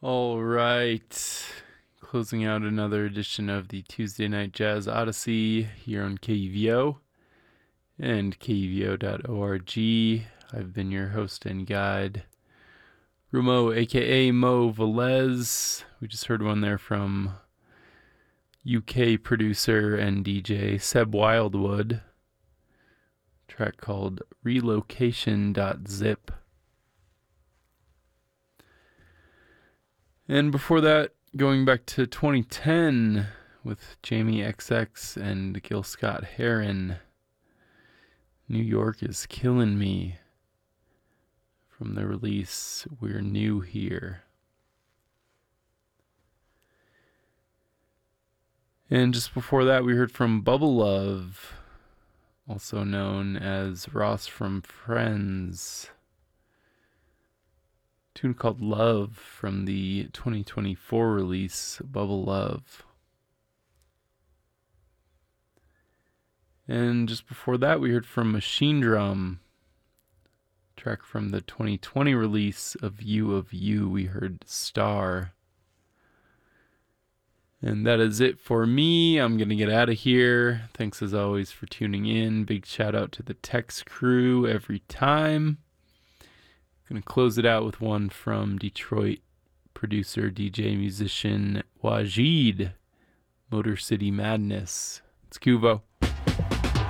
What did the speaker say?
All right. Closing out another edition of the Tuesday Night Jazz Odyssey here on KUVO and KUVO.org. I've been your host and guide, Rumo, aka Mo Velez. We just heard one there from UK producer and DJ Seb Wildwood. A track called Relocation.zip. And before that, going back to 2010 with Jamie XX and Gil Scott-Heron, New York is Killing Me, from the release We're New Here. And just before that, we heard from Bubble Love, also known as Ross from Friends. Tune called Love from the 2024 release Bubble Love. And just before that, we heard from Machine Drum, track from the 2020 release of You. We heard Star. And that is it for me. I'm going to get out of here. Thanks as always for tuning in. Big shout out to the Tex crew every time. Going to close it out with one from Detroit producer, DJ, musician Wajid, Motor City Madness. It's Kuvo.